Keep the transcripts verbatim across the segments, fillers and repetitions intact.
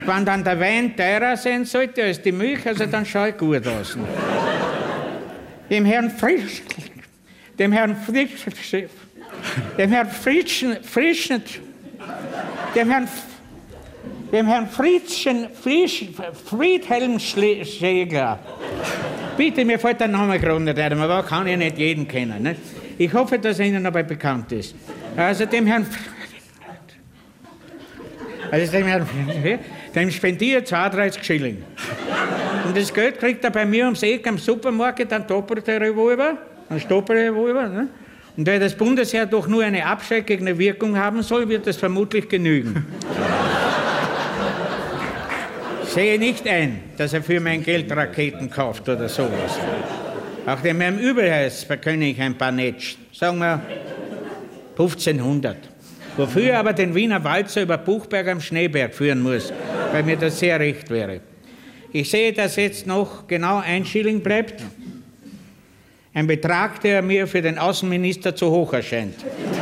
Wenn dann der Wein teurer sein sollte als die Milch, also dann schaue ich gut aus. Dem Herrn Frisch, dem Herrn Frisch, dem Herrn Friedchen, Frischen, dem Herrn, dem Herrn Friedchen, Frisch, Friedhelm Schlegler. Bitte, mir fällt der Name gerade nicht ein, aber kann ich nicht jeden kennen. Nicht? Ich hoffe, dass er Ihnen aber bekannt ist. Also dem Herrn, also dem Herrn, dem spendiert zweiunddreißig Schilling. Und das Geld kriegt er bei mir ums Eck am Supermarkt, einen doppelten Revolver, einen Stoppelrevolver. Ne? Und weil das Bundesheer doch nur eine abschreckende Wirkung haben soll, wird das vermutlich genügen. Ich sehe nicht ein, dass er für mein Geld Raketen kauft oder sowas. Auch dem Herrn Übelheiß verkönne ich ein paar Netsch. Sagen wir fünfzehnhundert. Wofür aber den Wiener Walzer über Buchberg am Schneeberg führen muss, weil mir das sehr recht wäre. Ich sehe, dass jetzt noch genau ein Schilling bleibt. Ein Betrag, der mir für den Außenminister zu hoch erscheint.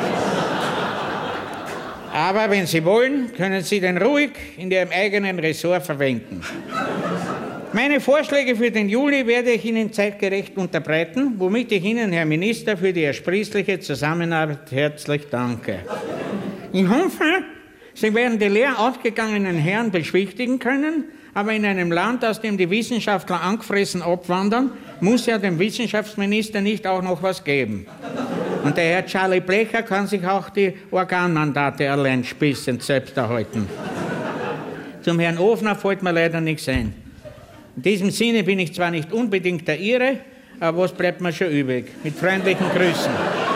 Aber wenn Sie wollen, können Sie den ruhig in Ihrem eigenen Ressort verwenden. Meine Vorschläge für den Juli werde ich Ihnen zeitgerecht unterbreiten, womit ich Ihnen, Herr Minister, für die ersprießliche Zusammenarbeit herzlich danke. Ich hoffe, Sie werden die leer ausgegangenen Herren beschwichtigen können, aber in einem Land, aus dem die Wissenschaftler angefressen abwandern, muss ja dem Wissenschaftsminister nicht auch noch was geben. Und der Herr Charlie Blecher kann sich auch die Organmandate allein spissend selbst erhalten. Zum Herrn Ofner fällt mir leider nichts ein. In diesem Sinne bin ich zwar nicht unbedingt der Ihre, aber was bleibt mir schon übrig? Mit freundlichen Grüßen.